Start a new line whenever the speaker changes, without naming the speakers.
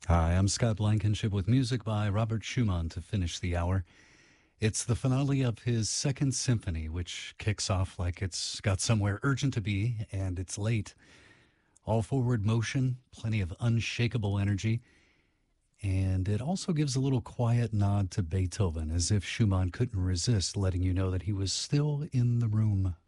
Hi, I'm Scott Blankenship with music by Robert Schumann to finish the hour. It's the finale of his Second Symphony, which kicks off like it's got somewhere urgent to be, and it's late. All forward motion, plenty of unshakable energy, and it also gives a little quiet nod to Beethoven, as if Schumann couldn't resist letting you know that he was still in the room.